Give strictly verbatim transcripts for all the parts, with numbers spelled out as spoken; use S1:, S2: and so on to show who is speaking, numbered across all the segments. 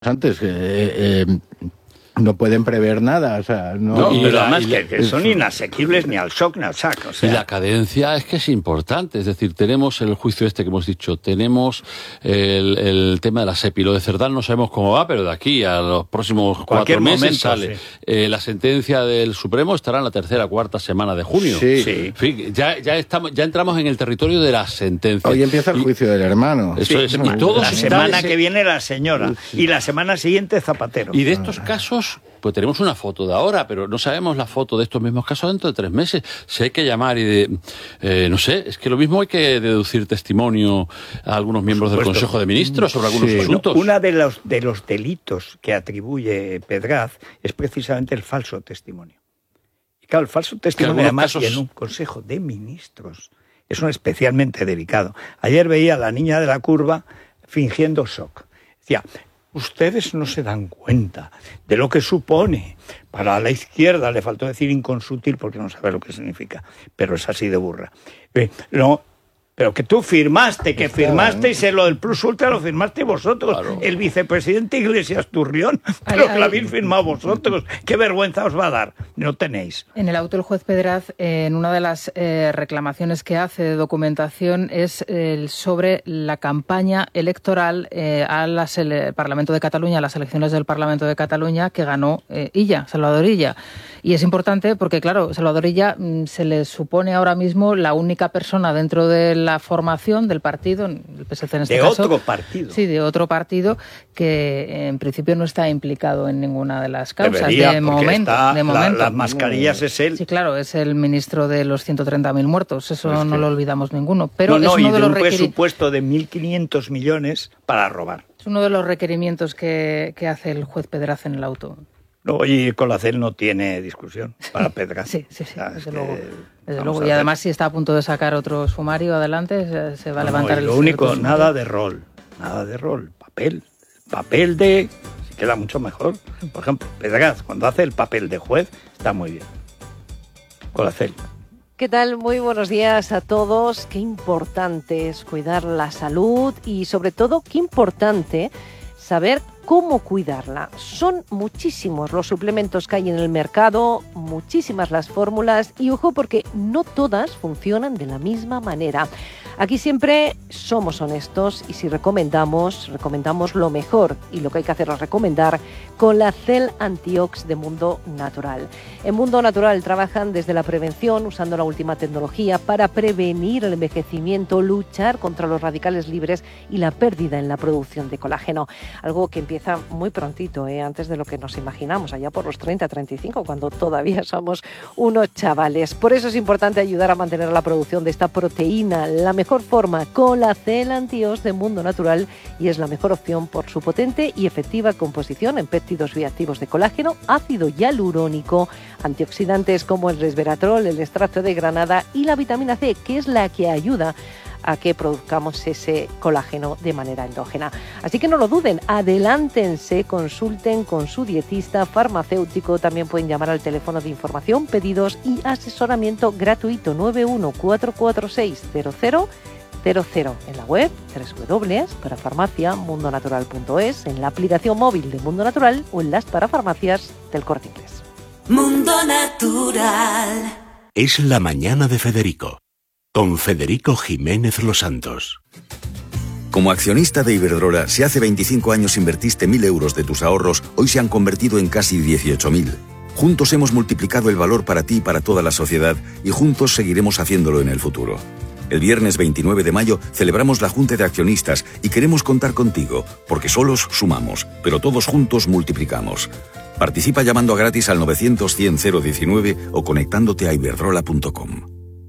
S1: antes, eh, eh, no pueden prever nada, o sea, no...
S2: no
S3: y
S2: pero
S3: la,
S2: además
S3: y
S2: que,
S3: la,
S2: que son inasequibles ni al shock ni al sac, o sea.
S3: Y la cadencia es que es importante, es decir, tenemos el juicio este que hemos dicho, tenemos el, el tema de la SEPI, lo de Cerdán no sabemos cómo va, pero de aquí a los próximos
S2: Cualquier
S3: cuatro meses
S2: momento,
S3: sale.
S2: Sí.
S3: Eh, la sentencia del Supremo estará en la tercera cuarta semana de junio.
S1: Sí.
S2: Sí.
S3: En fin, ya, ya, estamos, ya entramos en el territorio de las sentencias.
S1: Hoy empieza el
S3: y,
S1: juicio del hermano.
S3: Eso
S2: Sí,
S3: es, y todos
S2: la semana ese... que viene la señora y la semana siguiente Zapatero.
S3: Y de estos casos, pues tenemos una foto de ahora, pero no sabemos la foto de estos mismos casos dentro de tres meses. Si hay que llamar y de, eh, no sé, es que lo mismo hay que deducir testimonio a algunos miembros del Consejo de Ministros sobre algunos
S1: Sí.
S3: asuntos.
S2: Uno de los, de los delitos que atribuye Pedraz es precisamente el falso testimonio. Y claro, el falso testimonio, además, casos... y en un Consejo de Ministros, es un especialmente delicado. Ayer veía a la niña de la curva fingiendo shock. Decía... Ustedes no se dan cuenta de lo que supone. Para la izquierda le faltó decir inconsútil porque no sabe lo que significa, pero es así de burra. Eh, no, pero que tú firmaste, que firmasteis en lo del Plus Ultra, lo firmaste vosotros. Claro. El vicepresidente Iglesias Turrión, pero ay, que lo habéis firmado vosotros. ¿Qué vergüenza os va a dar? No tenéis.
S4: En el auto el juez Pedraz, eh, en una de las eh, reclamaciones que hace de documentación es eh, sobre la campaña electoral eh, al Parlamento de Cataluña, a las elecciones del Parlamento de Cataluña que ganó eh, Illa, Salvador Illa. Y es importante porque, claro, Salvador Illa mm, se le supone ahora mismo la única persona dentro de la formación del partido, el P S C en este
S2: de
S4: caso.
S2: De otro partido.
S4: Sí, de otro partido que en principio no está implicado en ninguna de las causas.
S2: Debería,
S4: de momento.
S2: Está,
S4: de momento.
S2: La, las mascarillas es él.
S4: Sí, claro, es el ministro de los ciento treinta mil muertos, eso
S2: pues
S4: no
S2: que...
S4: lo olvidamos ninguno. Pero
S2: no, no,
S4: es uno
S2: y
S4: de,
S2: de
S4: los
S2: un
S4: requeri...
S2: presupuesto de mil quinientos millones para robar.
S4: Es uno de los requerimientos que, que hace el juez Pedraz en el auto.
S2: No, y Colacel no tiene discusión para Pedraz.
S4: Sí, sí, sí,
S2: o sea,
S4: desde
S2: es
S4: luego.
S2: Que,
S4: desde luego. Y además, si está a punto de sacar otro sumario adelante, se, se va a levantar
S2: no,
S4: el...
S2: Lo único, nada de rol, nada de rol, papel. Papel de... se queda mucho mejor. Por ejemplo, Pedraz, cuando hace el papel de juez, está muy bien. Colacel.
S5: ¿Qué tal? Muy buenos días a todos. Qué importante es cuidar la salud y, sobre todo, qué importante saber cómo cuidarla. Son muchísimos los suplementos que hay en el mercado, muchísimas las fórmulas y ojo porque no todas funcionan de la misma manera. Aquí siempre somos honestos y si recomendamos, recomendamos lo mejor y lo que hay que hacer es recomendar Colacel Antiox de Mundo Natural. En Mundo Natural trabajan desde la prevención usando la última tecnología para prevenir el envejecimiento, luchar contra los radicales libres y la pérdida en la producción de colágeno. Algo que empieza muy prontito, ¿eh? Antes de lo que nos imaginamos, allá por los treinta, treinta y cinco, cuando todavía somos unos chavales. Por eso es importante ayudar a mantener la producción de esta proteína, la mejor forma, Colacel Antiox de Mundo Natural, y es la mejor opción por su potente y efectiva composición en péptidos bioactivos de colágeno, ácido hialurónico, antioxidantes como el resveratrol, el extracto de granada y la vitamina C, que es la que ayuda a que produzcamos ese colágeno de manera endógena. Así que no lo duden, adelántense, consulten con su dietista, farmacéutico, también pueden llamar al teléfono de información, pedidos y asesoramiento gratuito nueve uno cuatro cuatro seis cero cero cero cero en la web doble u doble u doble u punto parafarmacia mundo natural punto es, en la aplicación móvil de Mundo Natural o en las parafarmacias del Corte Inglés.
S6: Mundo Natural.
S7: Es la mañana de Federico, con Federico Jiménez Los Santos.
S8: Como accionista de Iberdrola, si hace veinticinco años invertiste mil euros de tus ahorros, hoy se han convertido en casi dieciocho mil. Juntos hemos multiplicado el valor para ti y para toda la sociedad y juntos seguiremos haciéndolo en el futuro. El viernes veintinueve de mayo celebramos la Junta de Accionistas y queremos contar contigo, porque solos sumamos, pero todos juntos multiplicamos. Participa llamando a gratis al novecientos cien cero diecinueve o conectándote a iberdrola punto com.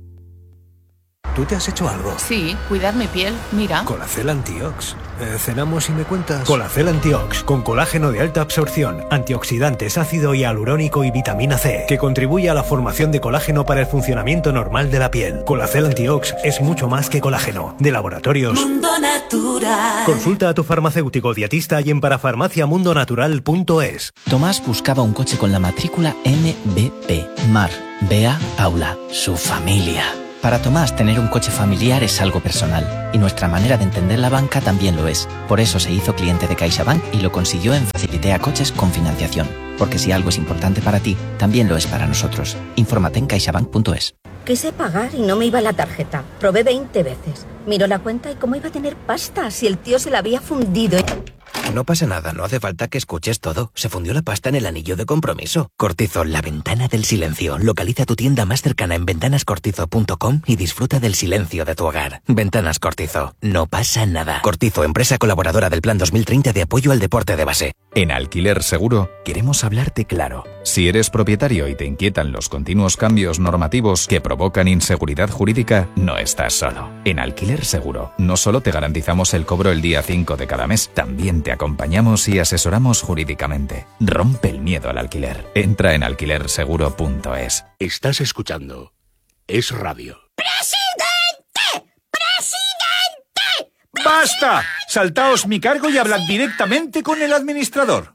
S9: ¿Tú te has hecho algo?
S10: Sí, cuidar mi piel, mira.
S9: Colacel Antiox. Eh, ¿Cenamos y me cuentas? Colacel Antiox, con colágeno de alta absorción, antioxidantes, ácido hialurónico y vitamina C, que contribuye a la formación de colágeno para el funcionamiento normal de la piel. Colacel Antiox es mucho más que colágeno. De Laboratorios
S6: Mundo Natural.
S9: Consulta a tu farmacéutico dietista y en parafarmacia mundo natural punto es.
S11: Tomás buscaba un coche con la matrícula M B P. Mar, Bea, Paula, su familia. Para Tomás, tener un coche familiar es algo personal, y nuestra manera de entender la banca también lo es. Por eso se hizo cliente de CaixaBank y lo consiguió en Facilitea Coches con financiación. Porque si algo es importante para ti, también lo es para nosotros. Infórmate en caixabank punto es.
S12: Quise pagar y no me iba la tarjeta. Probé veinte veces. Miró la cuenta y cómo iba a tener pasta si el tío se la había fundido.
S13: No pasa nada, no hace falta que escuches todo. Se fundió la pasta en el anillo de compromiso. Cortizo, la ventana del silencio. Localiza tu tienda más cercana en ventanas cortizo punto com y disfruta del silencio de tu hogar. Ventanas Cortizo, no pasa nada. Cortizo, empresa colaboradora del Plan dos mil treinta de apoyo al deporte de base.
S14: En Alquiler Seguro queremos hablarte claro. Si eres propietario y te inquietan los continuos cambios normativos que provocan inseguridad jurídica, no estás solo. En Alquiler Seguro no solo te garantizamos el cobro el día cinco de cada mes, también te acompañamos y asesoramos jurídicamente. Rompe el miedo al alquiler. Entra en alquiler seguro punto es.
S7: Estás escuchando Es Radio.
S15: ¡Presidente! ¡Presidente! ¡Basta! Saltaos mi cargo y hablad directamente con el administrador.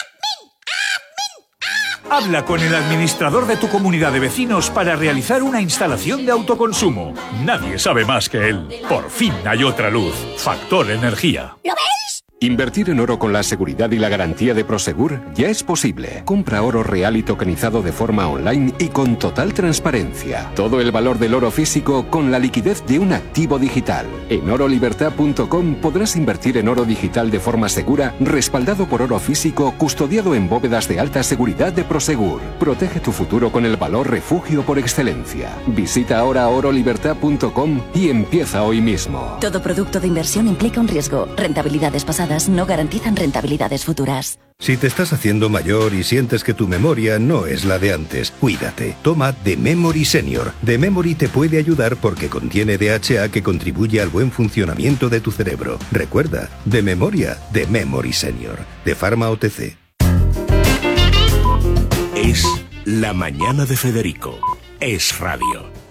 S15: Habla con el administrador de tu comunidad de vecinos para realizar una instalación de autoconsumo. Nadie sabe más que él. Por fin hay otra luz. Factor Energía.
S6: ¿Lo veis?
S16: Invertir en oro con la seguridad y la garantía de Prosegur ya es posible. Compra oro real y tokenizado de forma online y con total transparencia. Todo el valor del oro físico con la liquidez de un activo digital. En oro libertad punto com podrás invertir en oro digital de forma segura, respaldado por oro físico, custodiado en bóvedas de alta seguridad de Prosegur. Protege tu futuro con el valor refugio por excelencia. Visita ahora oro libertad punto com y empieza hoy mismo.
S17: Todo producto de inversión implica un riesgo. Rentabilidades pasadas no garantizan rentabilidades futuras.
S18: Si te estás haciendo mayor y sientes que tu memoria no es la de antes, cuídate. Toma The Memory Senior. The Memory te puede ayudar porque contiene D H A que contribuye al buen funcionamiento de tu cerebro. Recuerda, de memoria, The Memory Senior. De Pharma O T C.
S7: Es La Mañana de Federico. Es Radio.